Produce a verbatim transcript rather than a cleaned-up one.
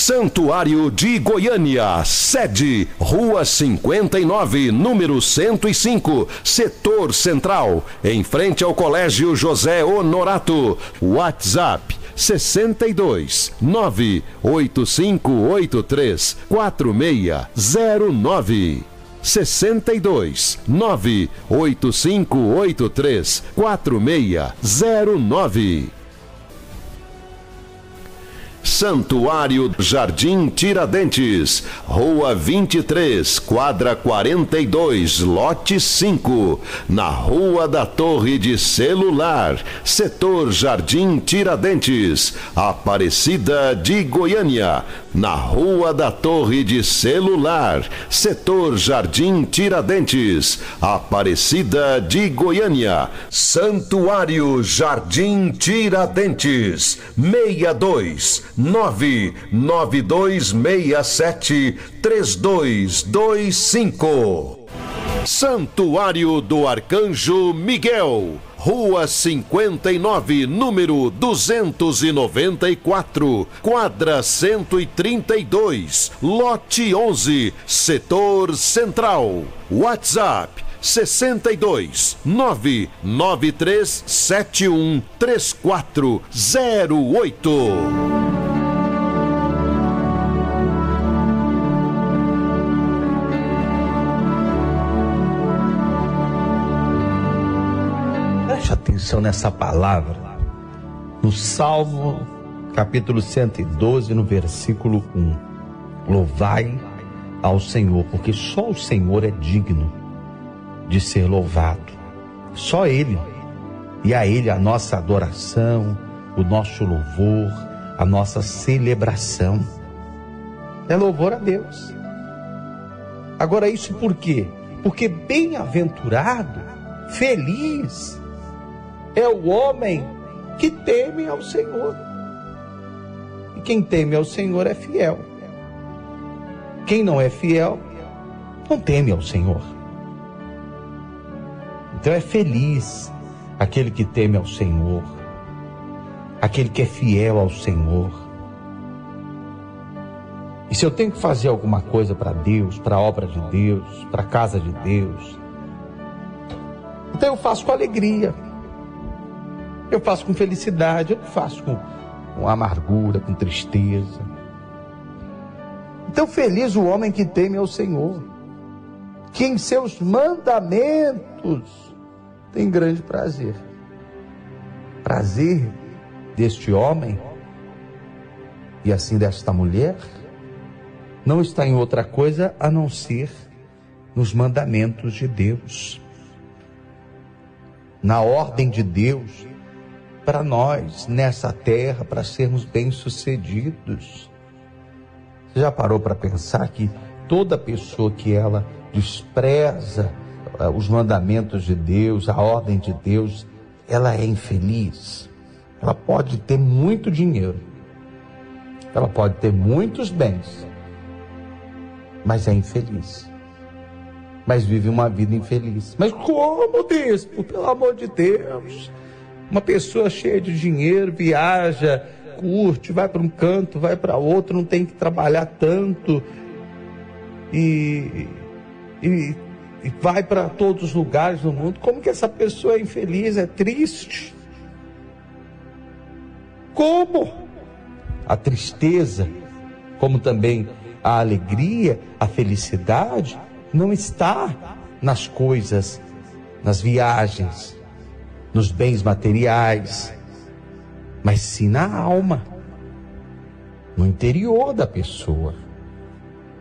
Santuário de Goiânia, sede, Rua cinquenta e nove, número cento e cinco, Setor Central, em frente ao Colégio José Honorato. WhatsApp sessenta e dois, nove oito cinco oito três, quatro seis zero nove. sessenta e dois, nove oito cinco oito três, quatro seis zero nove. Santuário Jardim Tiradentes, Rua vinte e três, quadra quarenta e dois, lote cinco, na Rua da Torre de Celular, Setor Jardim Tiradentes, Aparecida de Goiânia, na Rua da Torre de Celular, Setor Jardim Tiradentes, Aparecida de Goiânia. Santuário Jardim Tiradentes, seis dois nove nove dois seis sete três dois dois cinco. Santuário do Arcanjo Miguel, Rua cinquenta e nove, número duzentos e noventa e quatro, quadra cento e trinta e dois, lote onze, Setor Central. WhatsApp sessenta e dois, nove nove três sete um três quatro zero oito. Preste atenção nessa palavra, no Salmo, capítulo cento e doze, no versículo um. Louvai ao Senhor, porque só o Senhor é digno de ser louvado. Só Ele. E a Ele a nossa adoração, o nosso louvor, a nossa celebração. É louvor a Deus. Agora, isso por quê? Porque bem-aventurado, feliz, é o homem que teme ao Senhor. E quem teme ao Senhor é fiel. Quem não é fiel, não teme ao Senhor. Então é feliz aquele que teme ao Senhor, aquele que é fiel ao Senhor. E se eu tenho que fazer alguma coisa para Deus, para a obra de Deus, para a casa de Deus, então eu faço com alegria. Eu faço com felicidade, eu não faço com, com amargura, com tristeza. Então feliz o homem que teme ao Senhor, que em seus mandamentos tem grande prazer. Prazer deste homem e assim desta mulher não está em outra coisa a não ser nos mandamentos de Deus, na ordem de Deus para nós nessa terra, para sermos bem-sucedidos. Você já parou para pensar que toda pessoa que ela despreza os mandamentos de Deus, a ordem de Deus, ela é infeliz? Ela pode ter muito dinheiro, ela pode ter muitos bens, mas é infeliz, mas vive uma vida infeliz. Mas como, bispo? Pelo amor de Deus, uma pessoa cheia de dinheiro viaja, curte, vai para um canto, vai para outro, não tem que trabalhar tanto e, e, e vai para todos os lugares do mundo. Como que essa pessoa é infeliz, é triste? Como? A tristeza, como também a alegria, a felicidade, não está nas coisas, nas viagens, nos bens materiais, mas sim na alma, no interior da pessoa.